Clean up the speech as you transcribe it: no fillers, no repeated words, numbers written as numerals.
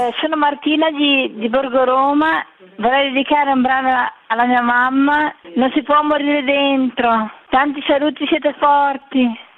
Sono Martina di Borgo Roma, vorrei dedicare un brano alla mia mamma, non si può morire dentro. Tanti saluti, siete forti.